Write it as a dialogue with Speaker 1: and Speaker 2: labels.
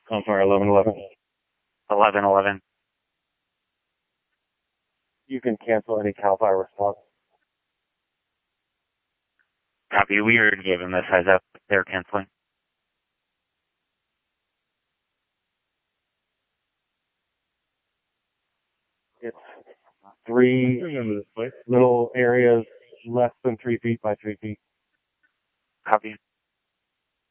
Speaker 1: Gunfire 1111.
Speaker 2: 1111.
Speaker 1: You can cancel any CAL FIRE response.
Speaker 2: Copy. We already gave them this heads up. They're canceling.
Speaker 1: It's 3 little areas less than 3 feet by 3 feet.
Speaker 2: Copy.